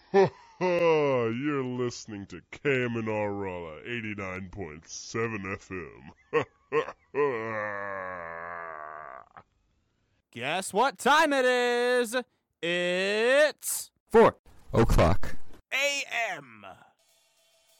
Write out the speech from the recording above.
You're listening to KMNR Raleigh 89.7 FM. Guess what time it is? It's 4 o'clock.